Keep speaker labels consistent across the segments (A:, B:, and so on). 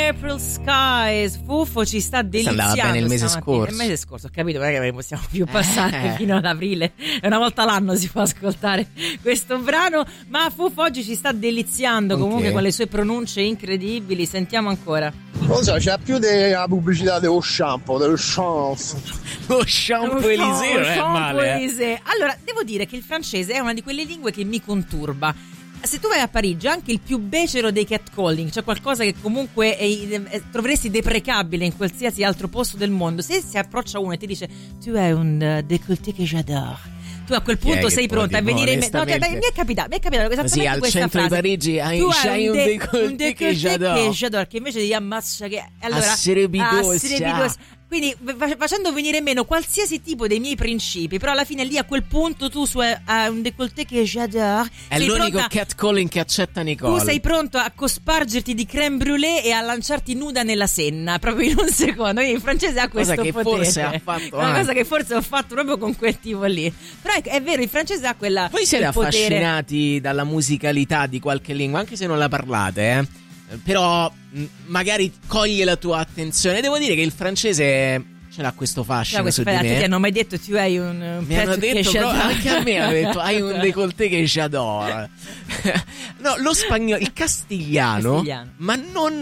A: April Skies. Fuffo ci sta deliziando.
B: Andava bene il mese scorso.
A: Il mese scorso, ho capito, perché non possiamo più passare fino ad aprile. E una volta l'anno si può ascoltare questo brano. Ma Fuffo oggi ci sta deliziando, comunque, con le sue pronunce incredibili. Sentiamo ancora.
C: Non so, c'è più della pubblicità dello shampoo, dello shampoo.
B: Lo shampoo Eliseo non è male.
A: Allora, devo dire che il francese è una di quelle lingue che mi conturba. Se tu vai a Parigi, anche il più becero dei catcalling, cioè qualcosa che comunque troveresti deprecabile in qualsiasi altro posto del mondo, se si approccia uno e ti dice tu hai un décolleté che j'adore, tu a quel punto sei pronta a venire in me. No, mi è capitato esattamente
B: sì, al
A: questa
B: centro
A: frase.
B: di Parigi hai un décolleté che j'adore,
A: che invece di ammazza che allora
B: assrepidosa.
A: Quindi facendo venire meno qualsiasi tipo dei miei principi, però alla fine lì a quel punto tu hai un décolleté che j'adore.
B: È l'unico catcalling che accetta Nicole.
A: Tu sei pronto a cospargerti di crème brûlée e a lanciarti nuda nella Senna, proprio in un secondo. Quindi il francese ha questo potere.
B: Forse ha fatto
A: una cosa che forse ho fatto proprio con quel tipo lì. Però è vero, il francese ha quella.
B: Voi siete affascinati dalla musicalità di qualche lingua, anche se non la parlate, però magari coglie la tua attenzione. Devo dire che il francese ce l'ha questo fascino su di me.
A: Ti hanno mai detto tu hai un
B: mi hanno detto, però anche a me hanno detto hai un décolleté che j'adore. No, lo spagnolo, il castigliano. Ma non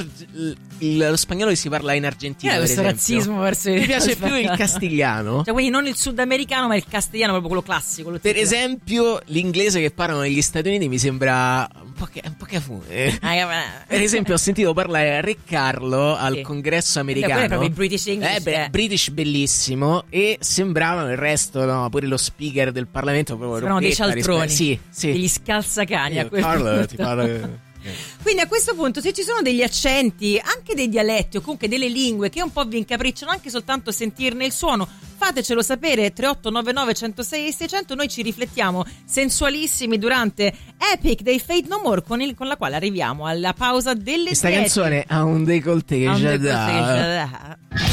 B: lo spagnolo che si parla in Argentina,
A: questo razzismo verso
B: mi piace più il castigliano,
A: cioè quindi non il sudamericano ma il castigliano, proprio quello classico, quello
B: per esempio l'inglese che parlano negli Stati Uniti mi sembra un po' cafu. Per esempio ho sentito parlare a Re Carlo al congresso americano,
A: è proprio il British English,
B: British bellissimo, e sembravano il resto, no, pure lo speaker del Parlamento proprio
A: sembrano dei cialtroni,
B: sì,
A: degli scalzacani a
B: Carlo ti parlo.
A: Quindi a questo punto, se ci sono degli accenti, anche dei dialetti o comunque delle lingue che un po' vi incapricciano anche soltanto sentirne il suono, fatecelo sapere. 3899 106 e 600. Noi ci riflettiamo sensualissimi durante Epic dei Fate No More, con la quale arriviamo alla pausa delle 10.
B: Questa canzone ha un décolleté che j'adore.